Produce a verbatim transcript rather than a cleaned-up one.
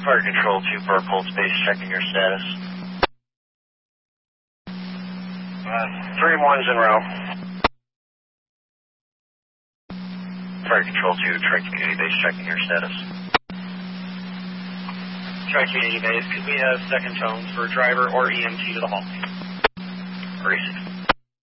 Fire Control two, Burr Pulse Base, checking your status. Uh, three ones in row. Fire Control two, Tri-Community Base, checking your status. Tri-Community Base, could we have second tones for driver or E M T to the hall? Racing.